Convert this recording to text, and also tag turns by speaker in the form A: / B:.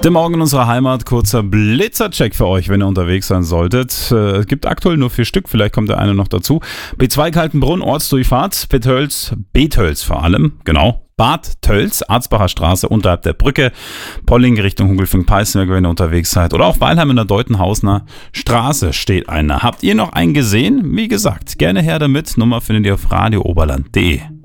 A: Der Morgen in unserer Heimat, kurzer Blitzercheck für euch, wenn ihr unterwegs sein solltet. Es gibt aktuell nur 4 Stück, vielleicht kommt der eine noch dazu. B2 Kaltenbrunn, Ortsdurchfahrt, Bethölz vor allem, genau. Bad Tölz, Arzbacher Straße, unterhalb der Brücke, Polling Richtung Hungelfing-Peißenberg, wenn ihr unterwegs seid. Oder auch Weilheim in der Deutenhausener Straße steht einer. Habt ihr noch einen gesehen? Wie gesagt, gerne her damit. Nummer findet ihr auf radiooberland.de.